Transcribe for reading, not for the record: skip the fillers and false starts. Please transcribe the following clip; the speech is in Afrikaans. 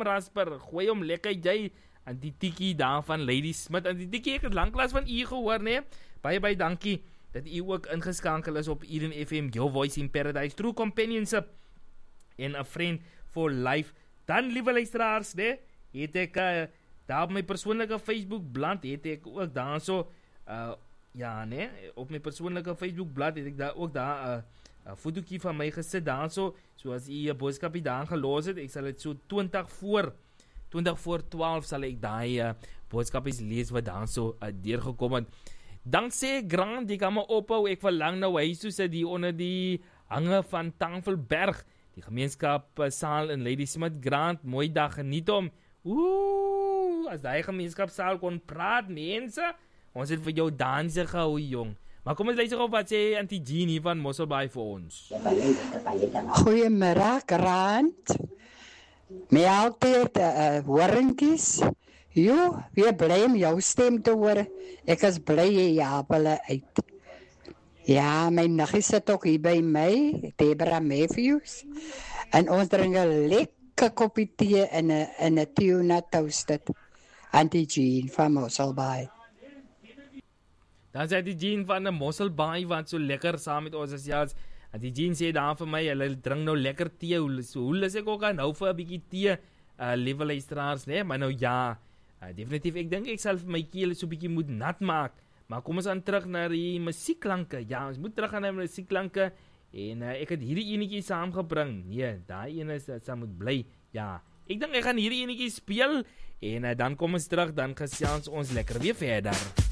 saamrasper, gooi hom lekker jy aan die tikkie daar van Lady Smith. En die tikkie, ek het lanklaas van u gehoor, nee. Baie dankie dat u ook ingeskakel is op Eden FM, Your Voice in Paradise, True Companionship en A Friend for Life. Dan, liewe luisteraars, nee, het ek daar op my persoonlijke Facebook-blad, het ek ook daar so, op my persoonlijke Facebook-blad, het ek daar ook daar een fotokie van my gesit, daar so, soos u een boodskapie daar geloos het, ek sal het so 20 voor 12 sal ek die boodskapies lees wat daar so deurgekom het. Dankzij Grant, die kan my ophou, ek verlang nou huis toe sit die onder die hange van Tafelberg, die gemeenskapsaal in Lady Smith. Grant, mooi dag, geniet om. As die gemeenskapsaal kon praat, mense, ons het vir jou danse gehou, jong. Maar kom ons luister op wat sê Auntie Jean hier van Mosselbaai vir ons. Goeiemiddag, Grant. My altyd horinkies. Jo, weer bly om jou stem te hoor. Ek is bly jy jaap hulle uit. Ja, my niggie sit ook hier by my, Deborah Matthews. En ons drink 'n lekker koppie tee in 'n tuna toasted. Auntie Jean van Mosselbaai. Dan sê die Jean van die Mosselbaai wat so lekker saam met ons is. En die Jean sê daar vir my, hulle drink nou lekker tee. Hoe lus ek ook aan nou vir 'n bietjie tee, liewe luisteraars, nee, maar nou ja, definitief, ek dink ek sal vir my keel so bietjie moet nat maak. Maar kom ons aan terug na die musiekklanke. Ja, ons moet terug gaan na die musiekklanke. En ek het hierdie enetjie saamgebring. Nee, daai ene sal moet bly. Ja, ek dink ek gaan hierdie enetjie speel. En dan kom ons terug, dan gesels ons lekker weer verder.